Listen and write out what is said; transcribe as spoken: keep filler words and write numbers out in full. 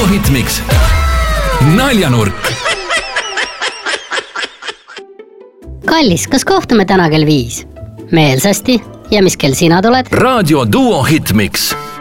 Duo Hitmix. Naljanurk. Kallis, kas kohtume täna kell viis? Meelsasti. Ja mis kell sina tuled? Raadio Duo Hitmix.